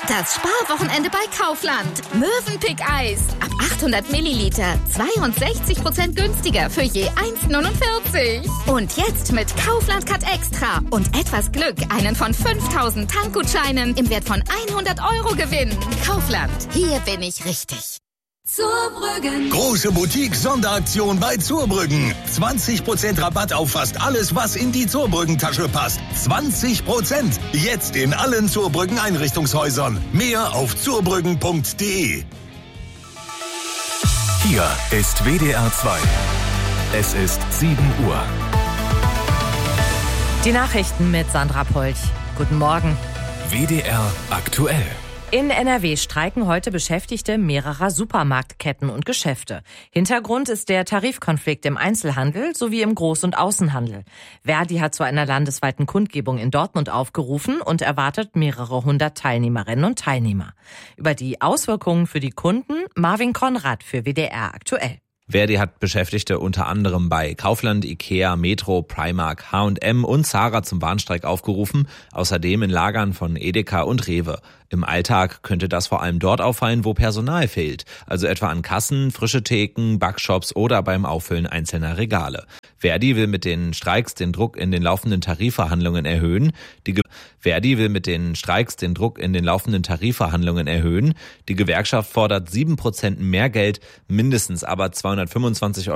Das Sparwochenende bei Kaufland. Mövenpick Eis. Ab 800 Milliliter. 62% günstiger für je 1,49. Und jetzt mit Kaufland Cut Extra. Und etwas Glück einen von 5000 Tankgutscheinen im Wert von 100 € gewinnen. Kaufland. Hier bin ich richtig. Zurbrüggen. Große Boutique-Sonderaktion bei Zurbrüggen. 20% Rabatt auf fast alles, was in die Zurbrüggen-Tasche passt. 20%. Jetzt in allen Zurbrüggen-Einrichtungshäusern. Mehr auf zurbrüggen.de. Hier ist WDR 2. Es ist 7 Uhr. Die Nachrichten mit Sandra Polch. Guten Morgen. WDR aktuell. In NRW streiken heute Beschäftigte mehrerer Supermarktketten und Geschäfte. Hintergrund ist der Tarifkonflikt im Einzelhandel sowie im Groß- und Außenhandel. Verdi hat zu einer landesweiten Kundgebung in Dortmund aufgerufen und erwartet mehrere hundert Teilnehmerinnen und Teilnehmer. Über die Auswirkungen für die Kunden Marvin Konrad für WDR aktuell. Verdi hat Beschäftigte unter anderem bei Kaufland, Ikea, Metro, Primark, H&M und Zara zum Warnstreik aufgerufen, außerdem in Lagern von Edeka und Rewe. Im Alltag könnte das vor allem dort auffallen, wo Personal fehlt, also etwa an Kassen, frische Theken, Backshops oder beim Auffüllen einzelner Regale. Verdi will mit den Streiks den Druck in den laufenden Tarifverhandlungen erhöhen. Die Gewerkschaft fordert 7% mehr Geld, mindestens aber 225 €